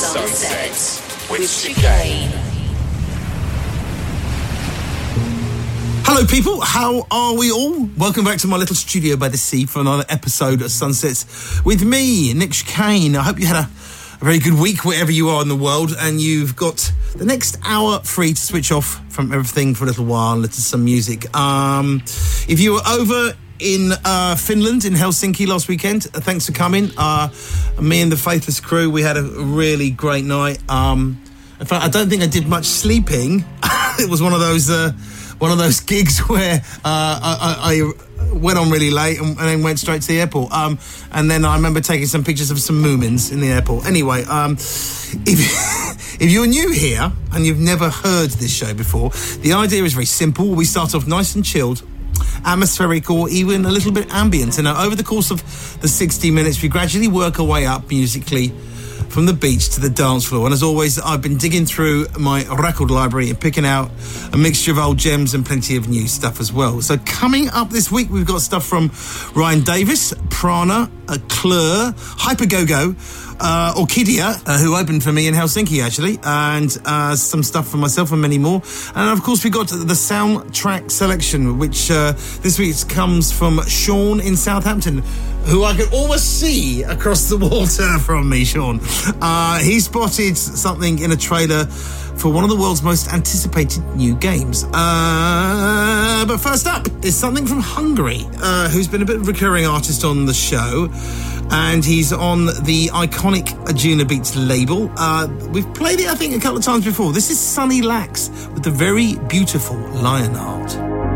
Sunset with Chicane. Hello people, how are we all? Welcome back to my little studio by the sea for another episode of Sunsets with me, Nick Chicane. I hope you had a very good week wherever you are in the world, and you've got the next hour free to switch off from everything for a little while and listen to some music. If you were over in Finland, in Helsinki last weekend, thanks for coming. Me and the Faithless crew, we had a really great night. In fact, I don't think I did much sleeping. It was one of those gigs where I went on really late and then went straight to the airport. And then I remember taking some pictures of some Moomins in the airport. Anyway, if you're new here and you've never heard this show before, the idea is very simple. We start off nice and chilled, atmospheric, or even a little bit ambient. And over the course of the 60 minutes, we gradually work our way up musically from the beach to the dance floor. And as always, I've been digging through my record library and picking out a mixture of old gems and plenty of new stuff as well. So coming up this week, we've got stuff from Ryan Davis, Prana, Klur, Hypergogo, Orchidea, who opened for me in Helsinki actually, and some stuff for myself and many more. And of course we got the soundtrack selection, which this week comes from Sean in Southampton, who I could almost see across the water from me. Sean, he spotted something in a trailer for one of the world's most anticipated new games. But first up is something from Hungary, who's been a bit of a recurring artist on the show, and he's on the iconic Ajuna Beats label. We've played it, I think, a couple of times before. This is Sunny Lax with the very beautiful Lionheart.